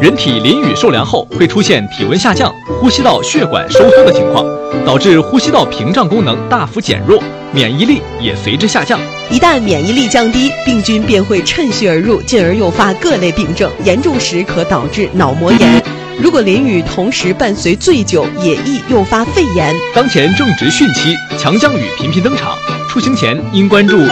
人体淋雨受凉后会出现体温下降、呼吸道血管收缩的情况，导致呼吸道屏障功能大幅减弱，免疫力也随之下降。 一旦免疫力降低，病菌便会趁虚而入，进而诱发各类病症，严重时可导致脑膜炎。如果淋雨同时伴随醉酒，也易诱发肺炎。 当前正值汛期，强降雨频频登场，出行前应关注